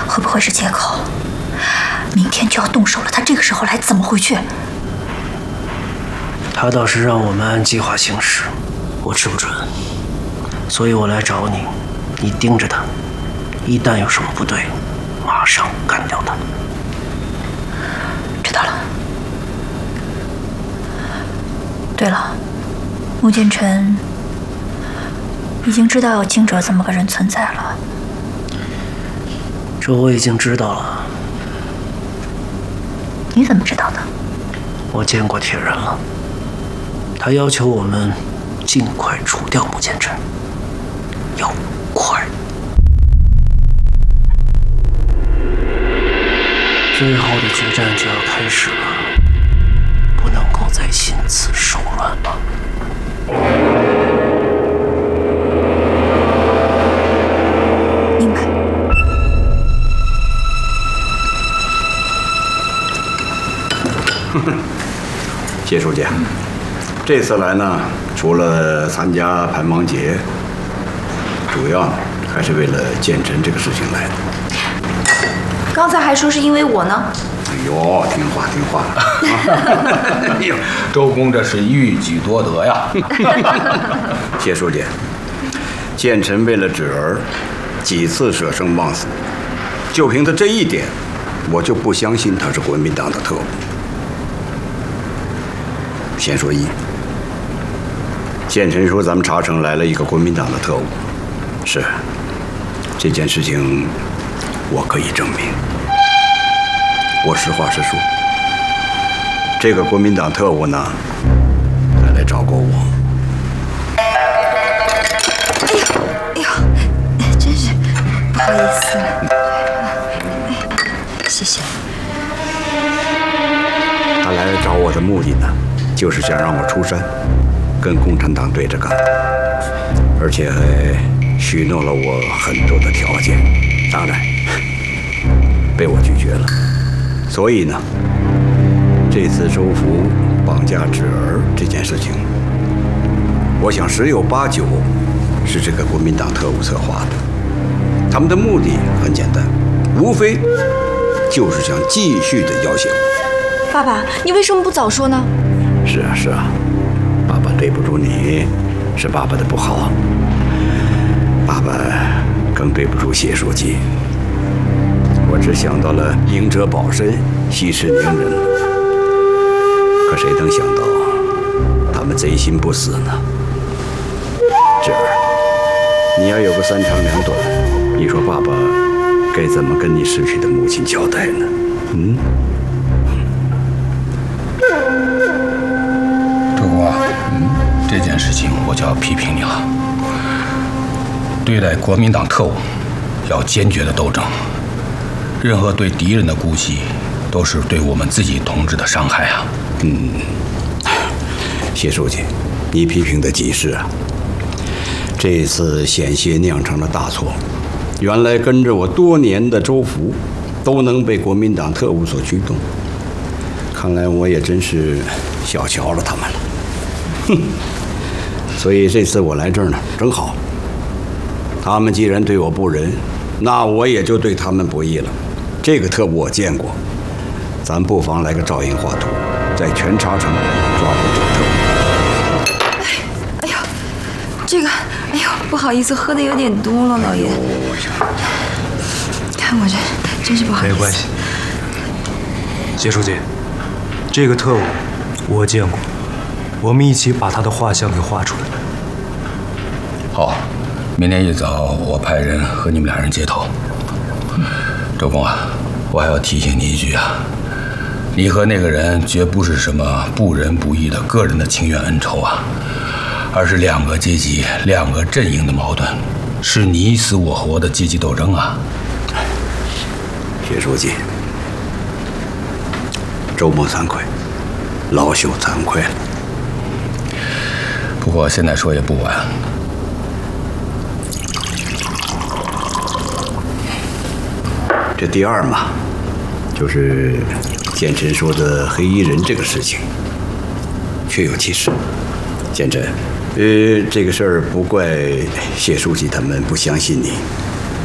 会不会是借口？明天就要动手了，他这个时候来怎么回去？ 他倒是让我们按计划行事，我吃不准，所以我来找你，你盯着他，一旦有什么不对，马上干掉他。 知道了。对了，穆剑尘已经知道有惊蛰这么个人存在了。 这我已经知道了。 你怎么知道的？ 我见过铁人了，他要求我们尽快除掉穆剑尘，要快。最后的决战就要开始了，不能够再心慈手软了。 明白。 谢书记，这次来呢，除了参加盘芒节，主要呢还是为了剑尘这个事情来的。 刚才还说是因为我呢。 哎呦，听话听话。 哎呦，周公这是一举多得呀。 谢书记，剑尘为了侄儿，几次舍生忘死，就凭他这一点，我就不相信他是国民党的特务。先说一，剑尘说咱们茶城来了一个国民党的特务，是这件事情，我可以证明。我实话实说，这个国民党特务呢，他来找过我。 哎呦，真是不好意思。谢谢。 他来找我的目的呢，就是想让我出山，跟共产党对着干，而且还许诺了我很多的条件，当然被我拒绝了。所以呢，这次周福绑架侄儿这件事情，我想十有八九是这个国民党特务策划的。他们的目的很简单，无非就是想继续的要挟我。 爸爸，你为什么不早说呢？ 是啊，是啊，爸爸对不住你，是爸爸的不好。爸爸更对不住谢书记。我只想到了赢者保身，息事宁人，可谁能想到他们贼心不死呢？侄儿，你要有个三长两短，你说爸爸该怎么跟你逝去的母亲交代呢？ 周公啊，这件事情我就要批评你了。对待国民党特务，要坚决的斗争。任何对敌人的姑息，都是对我们自己同志的伤害啊！ 谢书记，你批评的极是啊。这一次险些酿成了大错，原来跟着我多年的周福，都能被国民党特务所驱动，看来我也真是小瞧了他们了。所以这次我来这儿呢，正好。他们既然对我不仁，那我也就对他们不义了。这个特务我见过，咱不妨来个照应画图，在全茶城抓捕这个特务。 哎呦，这个，哎呦，不好意思，喝的有点多了，老爷。看我这，真是不好意思。 没关系，谢书记，这个特务我见过，我们一起把他的画像给画出来。 好，明天一早我派人和你们俩人接头。周公啊，我还要提醒你一句啊，你和那个人绝不是什么不仁不义的个人的情怨恩仇啊，而是两个阶级、两个阵营的矛盾，是你死我活的阶级斗争啊。 谢书记，周末惭愧，老朽惭愧了。 不过现在说也不晚。 这第二嘛，就是剑尘说的黑衣人这个事情，确有其事。剑尘，这个事儿不怪谢书记他们不相信你，